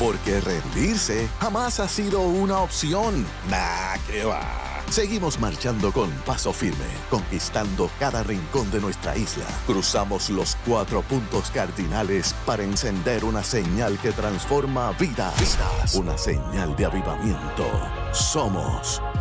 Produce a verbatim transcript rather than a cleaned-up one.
porque rendirse jamás ha sido una opción. Nah, ¿qué va? Seguimos marchando con paso firme, conquistando cada rincón de nuestra isla. Cruzamos los cuatro puntos cardinales para encender una señal que transforma vidas. Una señal de avivamiento. Somos